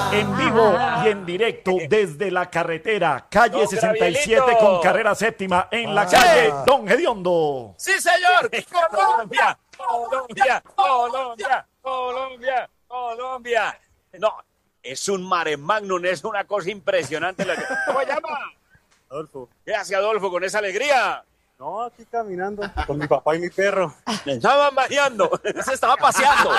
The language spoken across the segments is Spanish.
En vivo y en directo desde la carretera, calle 67 con carrera séptima, en la calle Don Hediondo. ¡Sí, señor! ¡Colombia! ¡Colombia! ¡Colombia! ¡Colombia! ¡Colombia! No, es un mare magnum, es una cosa impresionante. ¿Cómo se llama? Adolfo. ¿Qué hace Adolfo con esa alegría? No, aquí caminando con mi papá y mi perro. Estaban bañando. Se estaba paseando.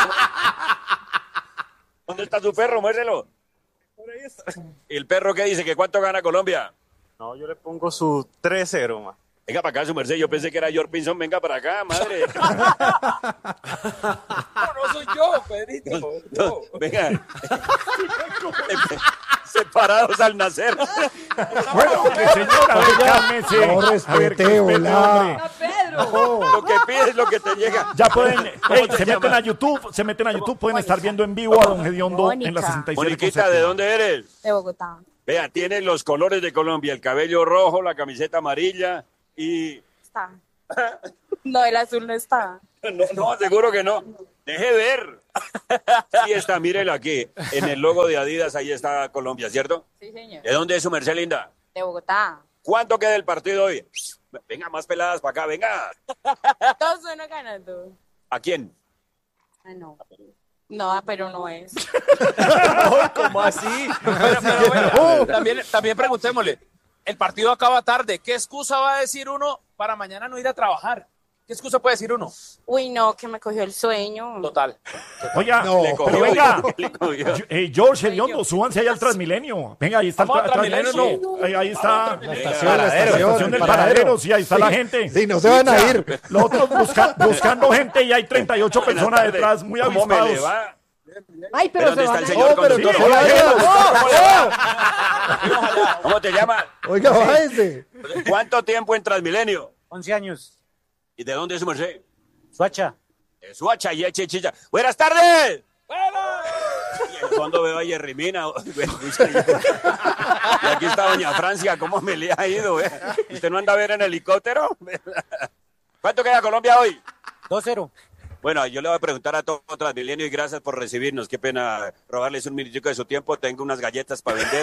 ¿Dónde está su perro? Muéstrelo. Por ahí está. ¿Y el perro qué dice? ¿Que cuánto gana Colombia? No, yo le pongo su 3-0, ma. Venga para acá, su merced. Yo pensé que era George Pinson. Venga para acá, madre. No soy yo, Pedrito. No, venga. Separados al nacer. Bueno, señora, a ver, cálmese. No respete, hola. Pedro. Lo que pides, lo que te llega. Ya pueden, ¿Cómo te se meten llamas? a YouTube, pueden estar viendo en vivo a Don Hediondo en la Mónica. 67 con Moniquita, ¿de séptima. dónde eres? De Bogotá. Vea, tiene los colores de Colombia, el cabello rojo, la camiseta amarilla y... Está. No, el azul no está. No, seguro que no. Deje ver. Ahí está, mírelo aquí. En el logo de Adidas, ahí está Colombia, ¿cierto? Sí, señor. ¿De dónde es su merced linda? De Bogotá. ¿Cuánto queda el partido hoy? Venga, más peladas para acá, venga. 2-1 ganando. ¿A quién? Ah, no. No, pero no es. ¿Cómo así? Pero bueno, también preguntémosle. El partido acaba tarde. ¿Qué excusa va a decir uno para mañana no ir a trabajar? ¿Qué excusa puede decir uno? Uy, no, que me cogió el sueño. Total. Oiga, No, Le cogió, pero venga, le cogió. George Hediondo, súbanse ahí al Transmilenio. Venga, ahí está el Vamos al Transmilenio, Transmilenio, no. Ahí está La estación del paradero, sí, ahí está la gente. Sí, no se van a ir. Los otros buscando gente y hay 38 personas detrás, muy ¿Cómo me le avispados. va? Ay, ¿Pero pero dónde se está el van a señor ir. pero conductor? no se vaya. ¿Cómo te llamas? Oiga, bájese. ¿Cuánto tiempo en Transmilenio? 11 años. ¿Y de dónde es su merced? Suacha. De Suacha y Chicha. ¡Buenas tardes! Y en el fondo veo a Yerrimina. Y aquí está doña Francia. ¿Cómo me le ha ido? ¿Usted no anda a ver en helicóptero? ¿Cuánto queda Colombia hoy? 2-0. Bueno, yo le voy a preguntar a todo Transmilenio y gracias por recibirnos. Qué pena robarles un minutico de su tiempo. Tengo unas galletas para vender.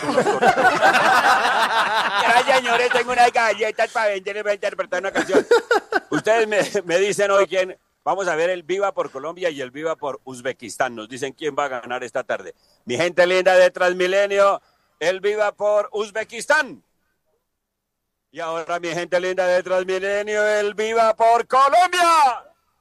Gracias, señores. Tengo unas galletas para vender. Les voy a interpretar una canción. Ustedes me dicen hoy quién. Vamos a ver el Viva por Colombia y el Viva por Uzbekistán. Nos dicen quién va a ganar esta tarde. Mi gente linda de Transmilenio, el Viva por Uzbekistán. Y ahora, mi gente linda de Transmilenio, el Viva por Colombia.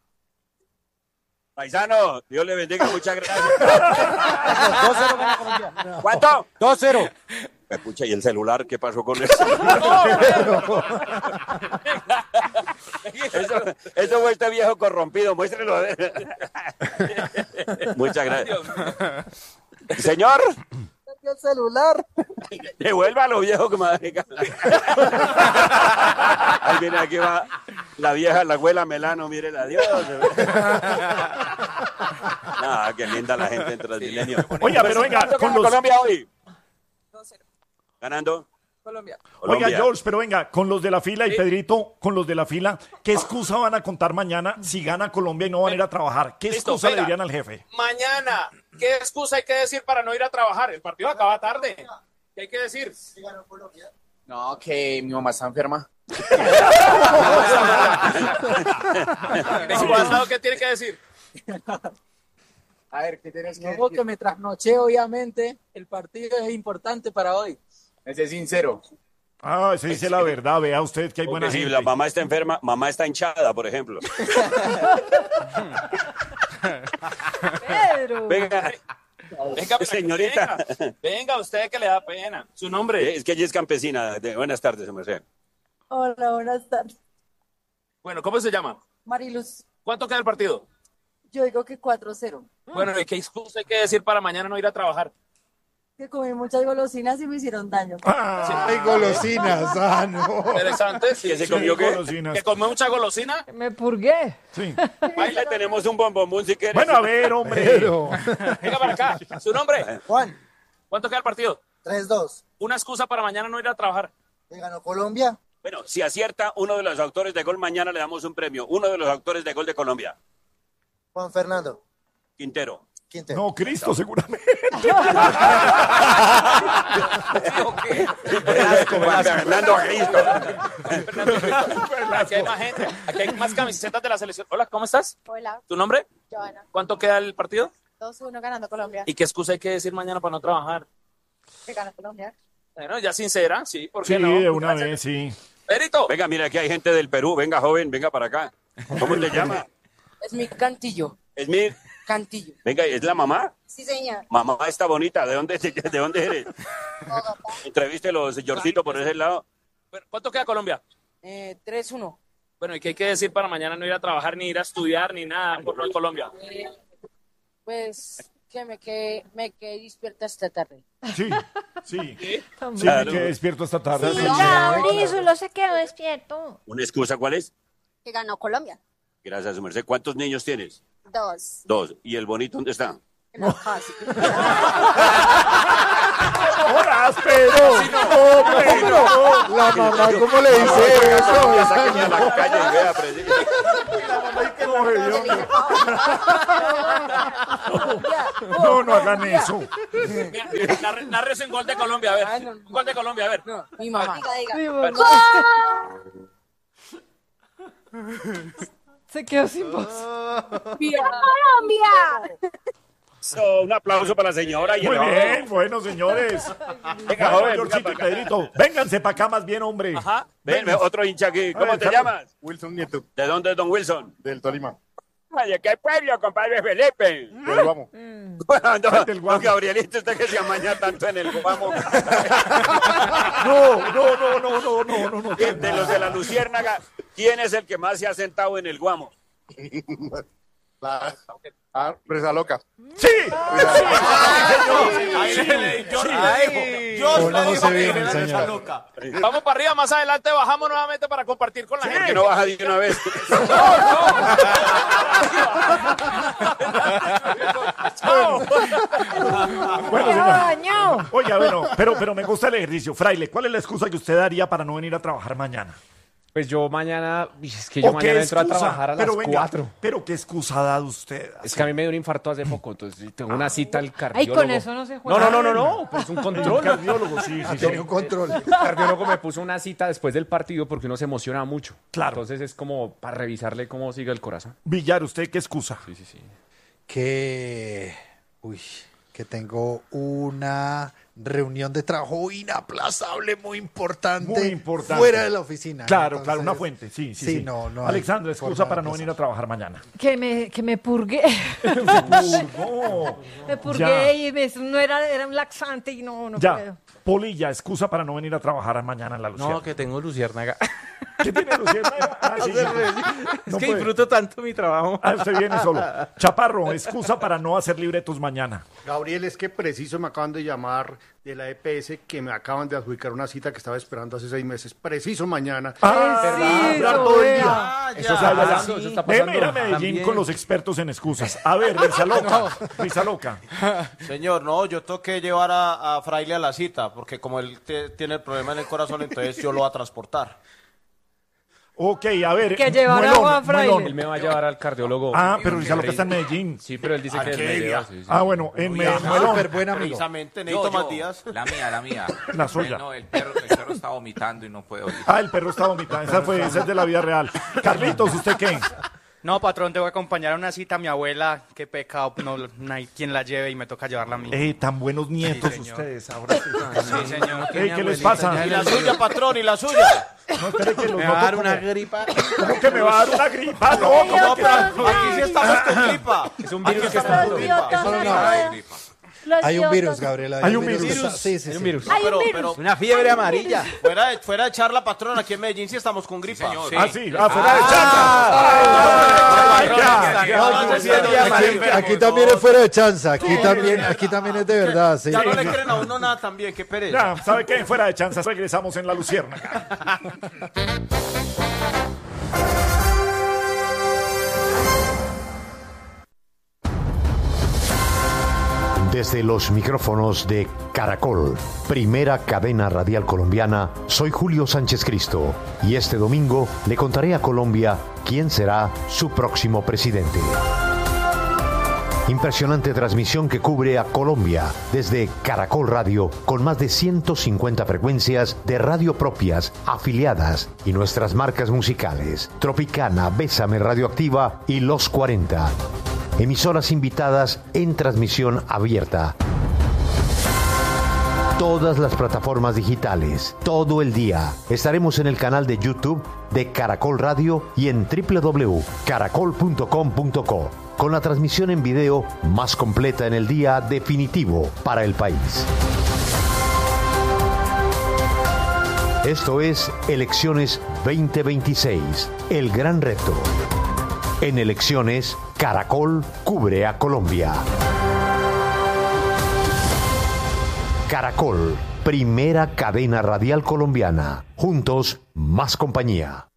Paisano, Dios le bendiga, muchas gracias. 2-0 gana Colombia. ¿Cuánto? 2-0. Pucha, ¿y el celular? ¿Qué pasó con eso? Eso fue este viejo corrompido, muéstrelo. A ver. Muchas gracias. Señor, El celular. devuélvalo, viejo. Que madre. Ahí viene, aquí va la vieja, la abuela Melano, mírela, adiós. Ah, qué linda la gente en Transmilenio. Oiga, pero venga, ¿Cuánto con gana los... Colombia hoy? 2-0. ¿Ganando? Colombia. Oiga, Colombia. George, pero venga, con los de la fila y Pedrito, con los de la fila, ¿qué excusa van a contar mañana si gana Colombia y no van a ir a trabar? ¿Qué Listo, excusa le venga. dirían al jefe? Mañana, ¿qué excusa hay que decir para no ir a trabajar? El partido acaba tarde. ¿Qué hay que decir? No, que mi mamá está enferma. ¿Qué tiene que decir? A ver, ¿qué tienes que No, que me trasnoché, obviamente. El partido es importante para hoy. Ese sincero. Ah, se dice la verdad, vea usted que hay buena Porque si gente. la mamá está enferma, mamá está hinchada, por ejemplo. Pedro. Venga, Venga, señorita. Venga, usted que le da pena. Su nombre. Es que ella es campesina. Buenas tardes, merced. Hola, buenas tardes. Bueno, ¿cómo se llama? Mariluz, ¿Cuánto queda el partido? yo digo que 4-0. Bueno, ¿y qué excusa hay que decir para mañana no ir a trabajar? Que comí muchas golosinas y me hicieron daño. Ah, Hay golosinas. Ah, no. Interesante. Sí, ¿Que se sí. comió qué? golosinas. ¿Que comió mucha golosina? Me purgué. Sí. Ahí le tenemos un bombomún si quieres. Bueno, a ver, hombre. Pero. Venga para acá. ¿Su nombre? Juan, ¿Cuánto queda el partido? 3-2. Una excusa para mañana no ir a trabajar. ¿Qué ganó Colombia? Bueno, si acierta uno de los autores de gol, mañana le damos un premio. Uno de los autores de gol de Colombia. Juan Fernando. Quintero. ¿Quién te... No, Cristo, seguramente. Fernando Cristo. Aquí hay más gente, aquí hay más camisetas de la selección. Hola, ¿cómo estás? Hola, ¿Tu nombre? Joana. ¿Cuánto queda el partido? 2-1 ganando Colombia. ¿Y qué excusa hay que decir mañana para no trabajar? ¿Qué gana Colombia? Bueno, ya sincera, sí, ¿por Sí, qué no? de una Gracias. vez, sí. Perito. Venga, mira, aquí hay gente del Perú. Venga, joven, venga para acá. ¿Cómo te llamas? Es mi Cantillo. Esmir. Cantillo. Venga, ¿es la mamá? Sí, señor. Mamá está bonita. ¿De dónde eres? Entreviste los señorcitos por ese lado. ¿Cuánto queda Colombia? 3-1. Bueno, ¿y qué hay que decir para mañana no ir a trabajar, ni ir a estudiar, ni nada por lo de Colombia? Pues que me quedé despierta esta tarde. Sí, sí. Sí, Claro. me quedé despierto esta tarde. Sí, Sí. Gabriel solo se quedó despierto. ¿Una excusa cuál es? Que ganó Colombia. Gracias a su merced. ¿Cuántos niños tienes? 2. 2. ¿Y el bonito dónde está? No, fácil. ¡Horas, pero! Pero, la mamá, ¿cómo le dice eso? Ya sáquenme a la calle y vea, No hagan eso. Narres en gol de Colombia, a ver. Un gol de Colombia, a ver. No, mi mamá. Diga. Se quedó sin voz. ¡Colombia! Un aplauso para la señora. Y Muy el bien, bueno, señores. Venga, Bueno, joven, Georgito venga y para acá. Pedrito, vénganse para acá más bien, hombre. Ajá. Ven, otro hincha aquí. ¿Cómo ver, te Carlos. llamas? Wilson Nieto, ¿De dónde es don Wilson? del Tolima. Ay, ¿de qué pueblo, compadre Felipe? Del Guamo. Bueno, Del Guamo. don Gabrielito, usted que se amaña tanto en el Guamo. No. De los de la Luciérnaga, ¿quién es el que más se ha sentado en el Guamo? Presa loca. Sí. Póngase bien, señor. Vamos para arriba, más adelante bajamos nuevamente para compartir con la ¿Por gente. qué no baja de una vez? Bueno, señor. Oiga, bueno, pero me gusta el ejercicio. Fraile, ¿cuál es la excusa que usted daría para no venir a trabajar mañana? Pues yo mañana, es que yo ¿O qué mañana entro a excusa? trabajar a las Pero venga, 4. Pero qué excusa ha dado usted. Es que a mí me dio un infarto hace poco, entonces tengo una cita al cardiólogo. Ay, con eso no se juega. No, pues un El control. cardiólogo, sí. Tiene un control. El cardiólogo me puso una cita después del partido porque uno se emociona mucho. Claro. Entonces es como para revisarle cómo sigue el corazón. Villar, ¿usted qué excusa? Sí. Que tengo una reunión de trabajo inaplazable, muy importante. Muy importante. Fuera de la oficina. Claro, Entonces, una fuente, sí. Sí, no hay Alexandra, excusa forma para de no venir a trabajar mañana. Que me purgué. No. Me purgué Ya. y era un laxante y no Ya. puedo. Polilla, excusa para no venir a trabajar mañana en la Luciana. No, que tengo luciérnaga. ¿Qué tiene Luciana? Ah, sí. Es No que puede. disfruto tanto mi trabajo. Ah, usted viene solo. Chaparro, excusa para no hacer libretos mañana. Gabriel, es que preciso me acaban de llamar de la EPS que me acaban de adjudicar una cita que estaba esperando hace 6 meses. Preciso mañana. Hablar todo el día. Eso está pasando, eso está pasando. Mira Medellín También. con los expertos en excusas. A ver, Risa Loca. Señor, no, yo tengo que llevar a Fraile a la cita, porque como él tiene el problema en el corazón, entonces yo lo voy a transportar. Ok, a ver. Que llevar a Juan Fraile. Él me va a llevar al cardiólogo. Ah, pero Risa Loca está en Medellín. Sí, pero él dice que él me lleva. Sí. Ah, bueno, en Muelón. Súper buen amigo. Precisamente, necesito más días. La mía. La suya. No, el perro está vomitando y no puedo ir. Ah, el perro está vomitando. Esa es de la vida real. Carlitos, ¿usted qué? No, patrón, te voy a acompañar a una cita a mi abuela. Qué pecado, no hay quien la lleve y me toca llevarla a mí. Tan buenos nietos Sí, señor. ustedes. Ahora sí. Sí, señor. ¿Qué les pasa? Y la suya, patrón, y la suya. No, espere que los Me va a noto dar una como- gripa. ¿Cómo que me va a dar una gripa? No, ¿cómo No, que- pero aquí sí estamos con gripa. Es un virus Aquí que estamos está con gripa. Hay un virus, Gabriela. Hay un virus. Sí. Hay un virus. Hay un Pero, virus. pero Una fiebre amarilla. fuera de charla, patrón, aquí en Medellín sí estamos con gripa. Señor. Ah, sí. Ah, fuera de chanta. Ay, ya. Aquí también es fuera de chanza. Aquí también es de verdad. Sí. Ya no le creen a uno nada también, qué pereza. Ya, ¿sabe qué? Fuera de chanzas, regresamos en La Luciérnaga. Desde los micrófonos de Caracol, primera cadena radial colombiana, soy Julio Sánchez Cristo y este domingo le contaré a Colombia quién será su próximo presidente. Impresionante transmisión que cubre a Colombia desde Caracol Radio, con más de 150 frecuencias de radio propias, afiliadas y nuestras marcas musicales: Tropicana, Bésame, Radioactiva y Los 40. Emisoras invitadas en transmisión abierta. Todas las plataformas digitales, todo el día. Estaremos en el canal de YouTube de Caracol Radio y en www.caracol.com.co, con la transmisión en video más completa en el día definitivo para el país. Esto es Elecciones 2026, el gran reto. En elecciones, Caracol cubre a Colombia. Caracol, primera cadena radial colombiana. Juntos, más compañía.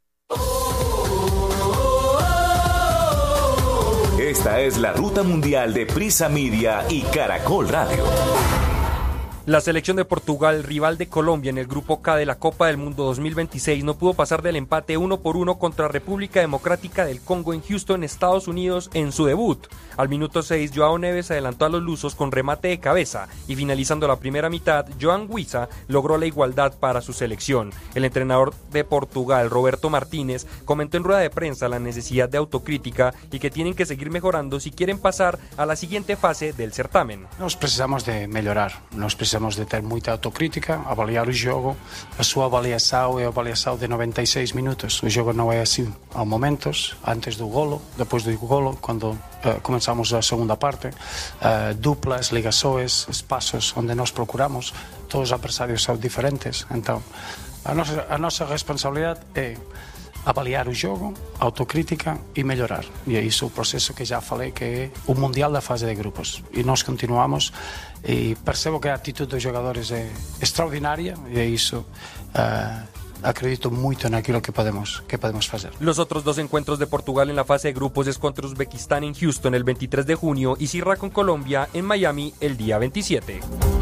Esta es la ruta mundial de Prisa Media y Caracol Radio. La selección de Portugal, rival de Colombia en el Grupo K de la Copa del Mundo 2026, no pudo pasar del empate 1-1 contra República Democrática del Congo en Houston, Estados Unidos, en su debut. Al minuto 6, Joao Neves adelantó a los lusos con remate de cabeza y finalizando la primera mitad, Joan Huiza logró la igualdad para su selección. El entrenador de Portugal, Roberto Martínez, comentó en rueda de prensa la necesidad de autocrítica y que tienen que seguir mejorando si quieren pasar a la siguiente fase del certamen. Nós precisamos de melhorar, nós precisamos de ter muita autocrítica, avaliar o jogo. A sua avaliação é a avaliação de 96 minutos. O jogo não é assim. Há momentos, antes do golo, depois do golo, quando começamos a segunda parte, duplas, ligações, espaços onde nós procuramos. Todos os adversários são diferentes. Então, a nossa responsabilidade é avaliar o jogo, autocrítica e melhorar. E é isso o processo que já falei, que é o Mundial da fase de grupos. E nós continuamos e percebo que a atitude dos jogadores é extraordinária e é isso. Acredito mucho naquilo que podemos hacer. Los otros dos encuentros de Portugal en la fase de grupos es contra Uzbekistán en Houston el 23 de junio y cierra con Colombia en Miami el día 27.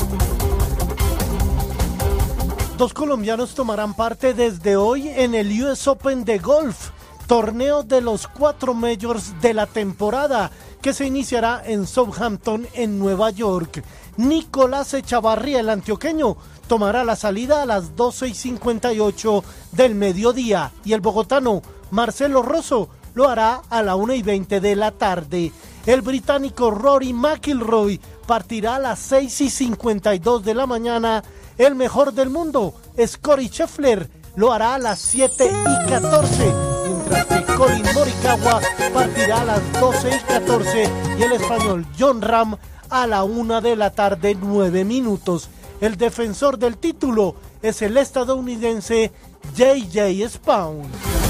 Dos colombianos tomarán parte desde hoy en el US Open de golf, torneo de los 4 majors de la temporada, que se iniciará en Southampton, en Nueva York. Nicolás Echavarría, el antioqueño, tomará la salida a las 12:58 del mediodía y el bogotano Marcelo Rosso lo hará a la 1:20 de la tarde. El británico Rory McIlroy partirá a las 6:52 de la mañana. El mejor del mundo, Scottie Scheffler, lo hará a las 7:14, mientras que Colin Morikawa partirá a las 12:14 y el español Jon Rahm a la 1 de la tarde, 9 minutos. El defensor del título es el estadounidense J.J. Spaun.